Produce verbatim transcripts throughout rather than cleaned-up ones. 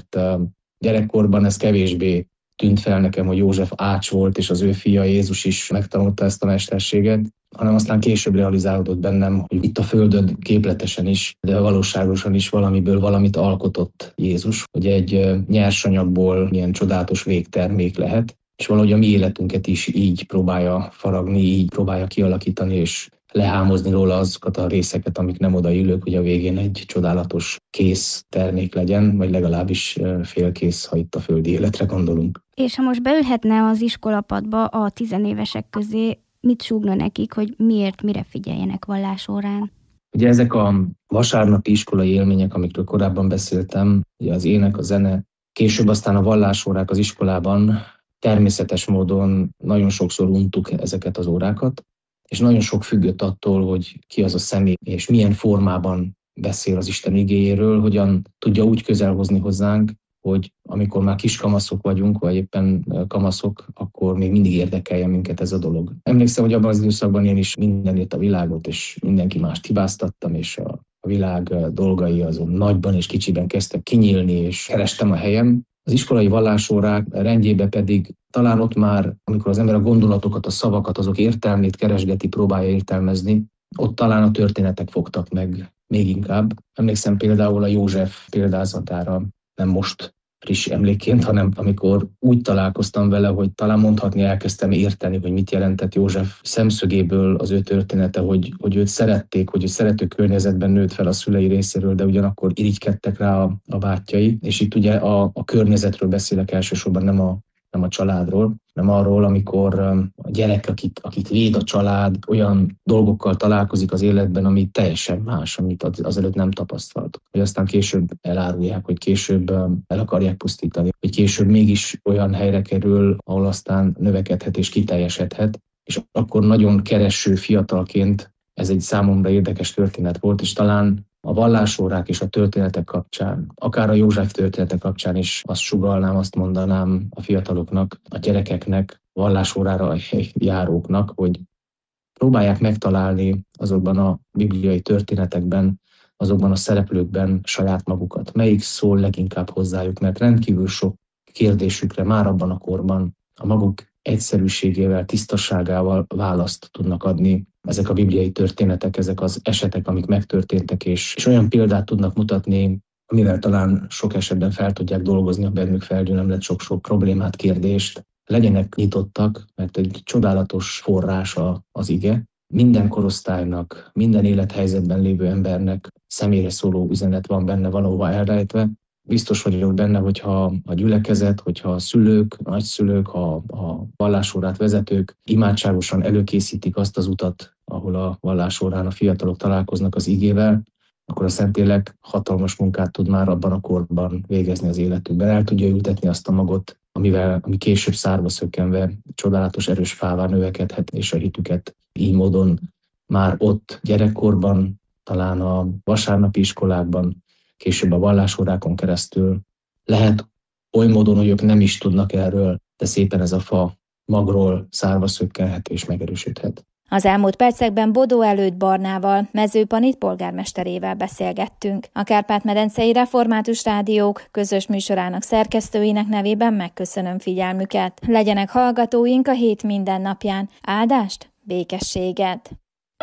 mert gyerekkorban ez kevésbé tűnt fel nekem, hogy József ács volt, és az ő fia Jézus is megtanulta ezt a mesterséget, hanem aztán később realizálódott bennem, hogy itt a földön képletesen is, de valóságosan is valamiből valamit alkotott Jézus, hogy egy nyersanyagból milyen csodálatos végtermék lehet, és valahogy a mi életünket is így próbálja faragni, így próbálja kialakítani, és lehámozni róla azokat a részeket, amik nem odaillők, hogy a végén egy csodálatos kész termék legyen, vagy legalábbis félkész, ha itt a földi életre gondolunk. És ha most beülhetne az iskolapadba a tizenévesek közé, mit súgna nekik, hogy miért, mire figyeljenek vallásórán? Ugye ezek a vasárnapi iskolai élmények, amikről korábban beszéltem, ugye az ének, a zene, később aztán a vallásórák az iskolában, természetes módon nagyon sokszor untuk ezeket az órákat, és nagyon sok függött attól, hogy ki az a személy, és milyen formában beszél az Isten igéjéről, hogyan tudja úgy közel hozni hozzánk, hogy amikor már kiskamaszok vagyunk, vagy éppen kamaszok, akkor még mindig érdekeljen minket ez a dolog. Emlékszem, hogy abban az időszakban én is mindenért a világot, és mindenki mást hibáztattam, és a, a világ dolgai azon nagyban és kicsiben kezdtek kinyílni, és kerestem a helyem. Az iskolai vallásórák rendjébe pedig talán ott már, amikor az ember a gondolatokat, a szavakat, azok értelmét keresgeti, próbálja értelmezni, ott talán a történetek fogtak meg még inkább. Emlékszem például a József példázatára, nem most friss emlékként, hanem amikor úgy találkoztam vele, hogy talán mondhatni elkezdtem érteni, hogy mit jelentett József szemszögéből az ő története, hogy, hogy őt szerették, hogy ő szerető környezetben nőtt fel a szülei részéről, de ugyanakkor irigykedtek rá a, a bátyjai. És itt ugye a, a környezetről beszélek elsősorban, nem a nem a családról, hanem arról, amikor a gyerek, akit, akit véd a család, olyan dolgokkal találkozik az életben, ami teljesen más, amit azelőtt nem tapasztalt. Hogy aztán később elárulják, hogy később el akarják pusztítani, hogy később mégis olyan helyre kerül, ahol aztán növekedhet és kiteljesedhet, és akkor nagyon kereső fiatalként ez egy számomra érdekes történet volt, és talán a vallásórák és a történetek kapcsán, akár a József története kapcsán is azt sugallnám, azt mondanám a fiataloknak, a gyerekeknek, vallásórára járóknak, hogy próbálják megtalálni azokban a bibliai történetekben, azokban a szereplőkben saját magukat. Melyik szól leginkább hozzájuk, mert rendkívül sok kérdésükre már abban a korban a maguk egyszerűségével, tisztaságával választ tudnak adni ezek a bibliai történetek, ezek az esetek, amik megtörténtek, és, és olyan példát tudnak mutatni, amivel talán sok esetben fel tudják dolgozni a bennük felgyülemlett sok-sok problémát, kérdést. Legyenek nyitottak, mert egy csodálatos forrása az ige. Minden korosztálynak, minden élethelyzetben lévő embernek személyre szóló üzenet van benne valahova elrejtve. Biztos vagyok benne, hogyha a gyülekezet, hogyha a szülők, a nagyszülők, ha a vallásórát vezetők imádságosan előkészítik azt az utat, ahol a vallásórán a fiatalok találkoznak az igével, akkor a Szentlélek hatalmas munkát tud már abban a korban végezni az életükben. El tudja ültetni azt a magot, amivel, ami később szárba szökkenve csodálatos erős fává növekedhet, és a hitüket így módon már ott gyerekkorban, talán a vasárnapi iskolákban, később a vallásórákon keresztül lehet oly módon, hogy ők nem is tudnak erről, de szépen ez a fa magról szárva szökkenhet és megerősödhet. Az elmúlt percekben Bodó Előd Barnával, Mezőpanit polgármesterével beszélgettünk. A Kárpát-medencei Református Rádiók közös műsorának szerkesztőinek nevében megköszönöm figyelmüket. Legyenek hallgatóink a hét minden napján. Áldást, békességet!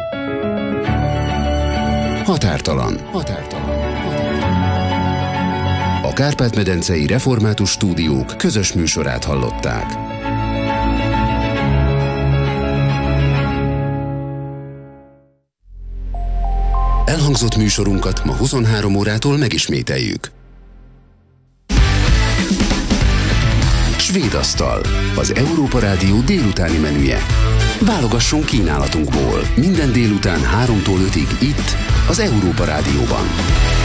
Határtalan. Határtalan. A Kárpát-medencei Református Stúdiók közös műsorát hallották. Elhangzott műsorunkat ma huszonhárom órától megismételjük. Svédasztal, az Európa Rádió délutáni menüje. Válogasson kínálatunkból minden délután háromtól ötig itt, az Európa Rádióban.